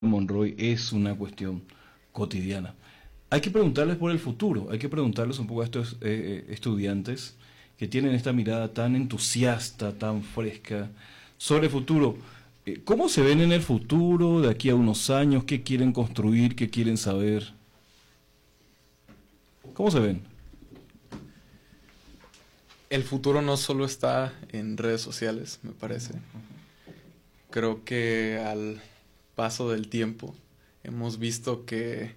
Monroy es una cuestión cotidiana. Hay que preguntarles por el futuro, hay que preguntarles un poco a estos estudiantes que tienen esta mirada tan entusiasta, tan fresca sobre el futuro. ¿Cómo se ven en el futuro, de aquí a unos años? ¿Qué quieren construir? ¿Qué quieren saber? ¿Cómo se ven? El futuro no solo está en redes sociales, me parece. Creo que al paso del tiempo hemos visto que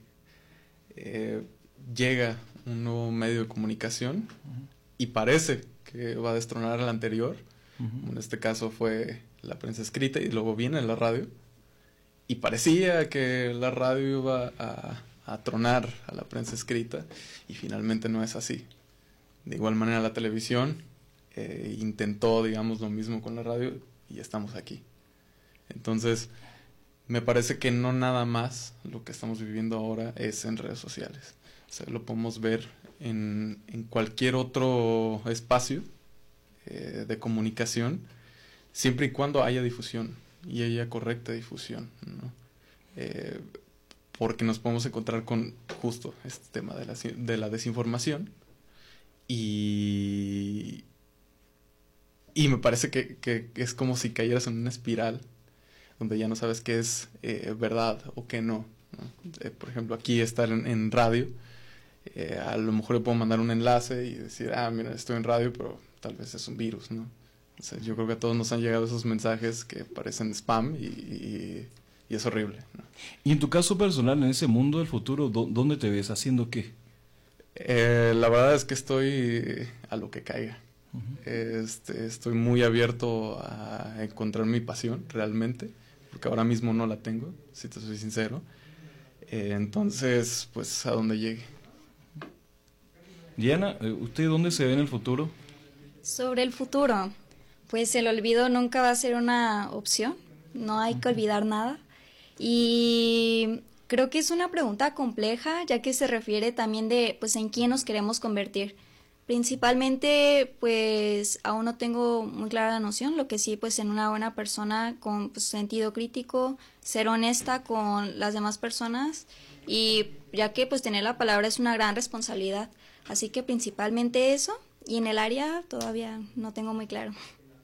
llega un nuevo medio de comunicación y parece que va a destronar al anterior. En este caso fue la prensa escrita y luego viene la radio. Y parecía que la radio iba a tronar a la prensa escrita y finalmente no es así. De igual manera la televisión intentó, digamos, lo mismo con la radio y estamos aquí. Entonces, me parece que no nada más lo que estamos viviendo ahora es en redes sociales. O sea, lo podemos ver en cualquier otro espacio de comunicación, siempre y cuando haya difusión y haya correcta difusión, ¿no? Porque nos podemos encontrar con justo este tema de la desinformación y me parece que es como si cayeras en una espiral donde ya no sabes qué es verdad o qué no, ¿no? Por ejemplo, aquí estar en radio, a lo mejor le puedo mandar un enlace y decir, mira, estoy en radio, pero tal vez es un virus, ¿no? O sea, yo creo que a todos nos han llegado esos mensajes que parecen spam y es horrible, ¿no? Y en tu caso personal, en ese mundo del futuro, ¿dónde te ves? ¿Haciendo qué? La verdad es que estoy a lo que caiga. Estoy muy abierto a encontrar mi pasión realmente, porque ahora mismo no la tengo, si te soy sincero. Entonces, pues a donde llegue. Diana, ¿usted dónde se ve en el futuro? Sobre el futuro, pues el olvido nunca va a ser una opción, no hay que olvidar nada. Y creo que es una pregunta compleja, ya que se refiere también de pues en quién nos queremos convertir. Principalmente, pues aún no tengo muy clara la noción, lo que sí, pues en una buena persona con pues, sentido crítico, ser honesta con las demás personas y ya que pues tener la palabra es una gran responsabilidad, así que principalmente eso y en el área todavía no tengo muy claro.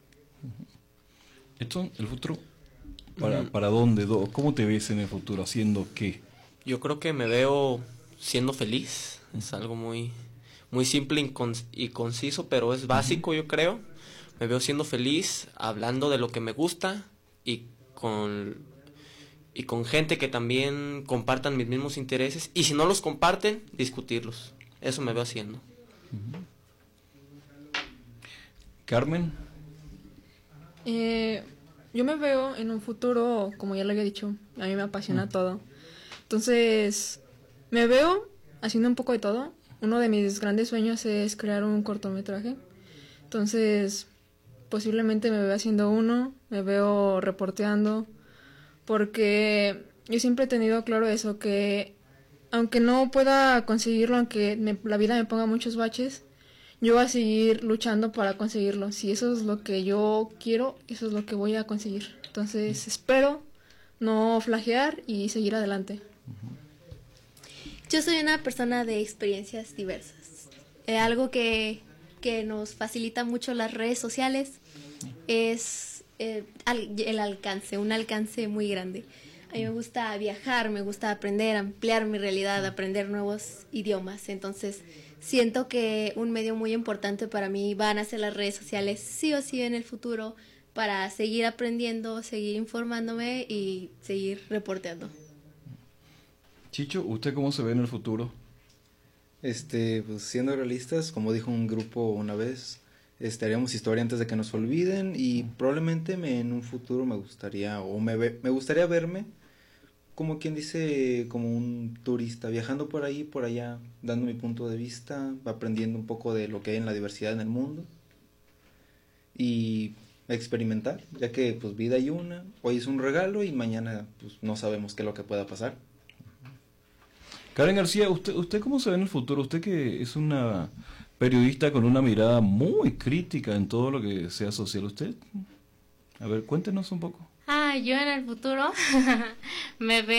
Esto, el futuro, ¿para dónde? ¿Cómo te ves en el futuro? ¿Haciendo qué? Yo creo que me veo siendo feliz, es algo muy simple y conciso, pero es básico, yo creo. Me veo siendo feliz, hablando de lo que me gusta y con gente que también compartan mis mismos intereses. Y si no los comparten, discutirlos. Eso me veo haciendo. Carmen. Yo me veo en un futuro, como ya lo había dicho, a mí me apasiona todo. Entonces, me veo haciendo un poco de todo. Uno de mis grandes sueños es crear un cortometraje. Entonces, posiblemente me veo haciendo uno, me veo reporteando, porque yo siempre he tenido claro eso, que aunque no pueda conseguirlo, aunque la vida me ponga muchos baches, yo voy a seguir luchando para conseguirlo. Si eso es lo que yo quiero, eso es lo que voy a conseguir. Entonces, espero no flaquear y seguir adelante. Yo soy una persona de experiencias diversas. Algo que nos facilita mucho las redes sociales es el alcance, un alcance muy grande. A mí me gusta viajar, me gusta aprender, ampliar mi realidad, aprender nuevos idiomas. Entonces, siento que un medio muy importante para mí van a ser las redes sociales, sí o sí en el futuro, para seguir aprendiendo, seguir informándome y seguir reporteando. Chicho, ¿usted cómo se ve en el futuro? Pues siendo realistas, como dijo un grupo una vez, haríamos historia antes de que nos olviden y probablemente en un futuro me gustaría verme como quien dice, como un turista, viajando por ahí, por allá, dando mi punto de vista, aprendiendo un poco de lo que hay en la diversidad en el mundo y experimentar, ya que pues vida hay una, hoy es un regalo y mañana pues no sabemos qué es lo que pueda pasar. Karen García, ¿usted cómo se ve en el futuro? Usted que es una periodista con una mirada muy crítica en todo lo que sea social, ¿usted? A ver, cuéntenos un poco. Yo en el futuro me veo